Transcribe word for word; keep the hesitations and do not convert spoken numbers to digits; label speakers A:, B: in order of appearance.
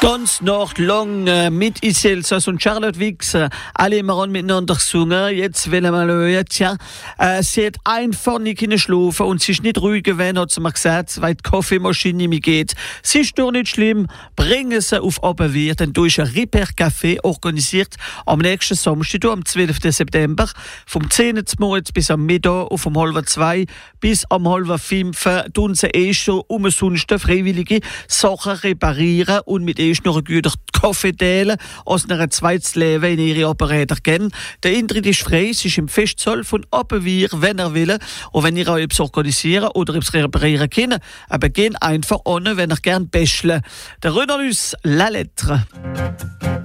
A: Ganz Nacht lang äh, mit Iselsa und Charlotte Wix, äh, alle immer miteinander gesungen. Jetzt will ich mal hören, tja, äh, sie hat einfach nicht können schlafen und sie ist nicht ruhig gewesen, hat sie mir gesagt, weil die Kaffeemaschine nicht mehr geht. Sie ist doch nicht schlimm, bringen sie auf Abendwirt, denn du ist ein Ripper-Café organisiert am nächsten Samstag, am zwölften September, vom zehn Uhr bis am Mittag und vom halb zwei bis am halb fünf tun sie eh schon umsonst freiwillige Sachen reparieren und mit eh noch ein guter Kaffee teilen, aus einer zweites Leben in ihre Operator kennen. Der Eintritt ist frei, es ist im Festsaal von Abendwier, wenn er will. Und wenn ihr auch etwas organisieren oder etwas reparieren könnt, aber gehen einfach an, wenn ihr gern bäschle. Der Rennerlus La Lettre.